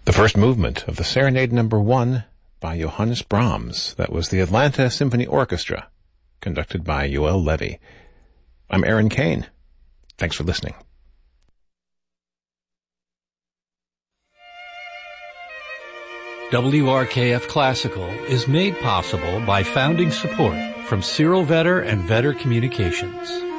The first movement of the Serenade No. 1 by Johannes Brahms. That was the Atlanta Symphony Orchestra, conducted by Yoel Levy. I'm Aaron Kane. Thanks for listening. WRKF Classical is made possible by founding support from Cyril Vetter and Vetter Communications.